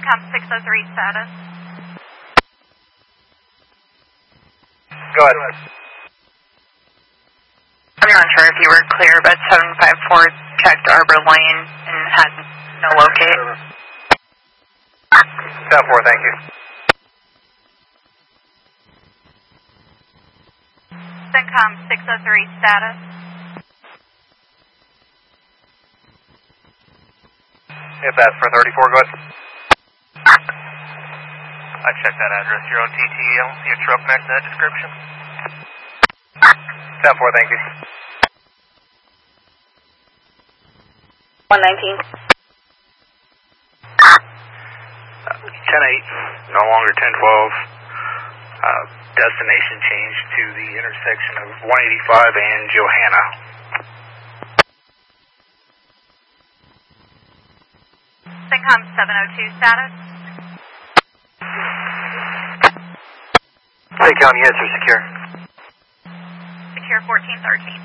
CENTCOM 603 status. Go ahead. I'm not sure if you were clear, but 754 checked Arbor Lane and had no locate. 7-4, thank you. CENTCOM 603 status. If that's for 34, go ahead. I checked that address. You're on TTL. See a truck match that description? 7-4, thank you. 119. 10-8, no longer 10-12. Destination change to the intersection of 185 and Johanna. CENTCOM 702 status. Hey, County, answer secure. Secure 1413.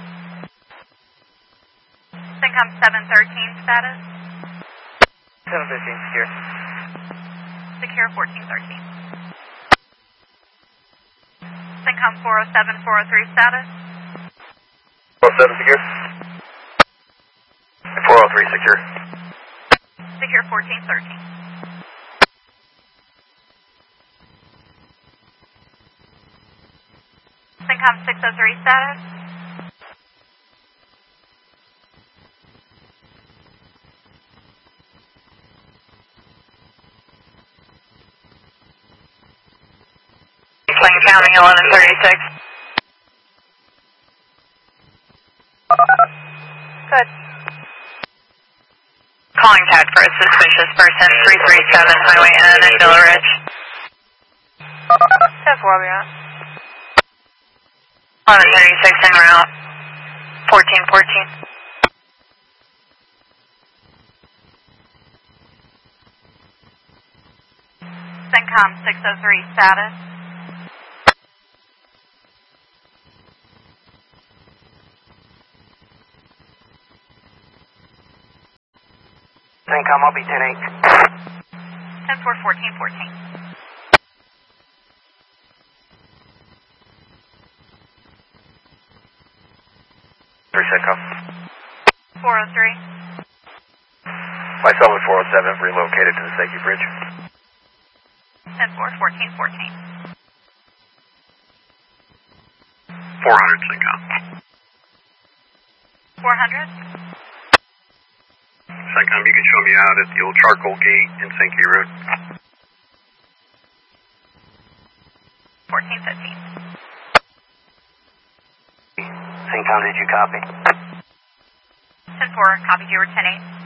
CENTCOM 713 status. 715, secure. Secure 1413. CENTCOM 407 403 status. 407, secure. 403, secure. Secure 1413. CENTCOM 603 status. Plain County 1136. Good. Calling tag for a suspicious person, 337 Highway N in Villa Ridge. 10-4, we on. 1136 en route. 1414. CENTCOM 603 status. CENTCOM, I'll be 10-8. 10-4 1414. 3 CENTCOM. 403. Myself at 407 relocated to the Safety Bridge. 10-4 1414. 400 CENTCOM. 400. CENTCOM, you can show me out at the old charcoal gate in St. Key Road. 1415. CENTCOM, did you copy? 10-4, copy, you were 10-8.